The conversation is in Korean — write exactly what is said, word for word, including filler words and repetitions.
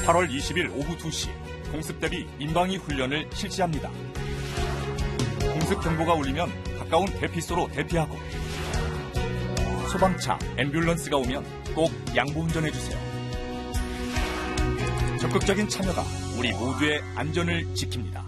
팔월 이십일 오후 두 시 공습 대비 민방위 훈련을 실시합니다. 공습 경보가 울리면 가까운 대피소로 대피하고 소방차, 앰뷸런스가 오면 꼭 양보 운전해주세요. 적극적인 참여가 우리 모두의 안전을 지킵니다.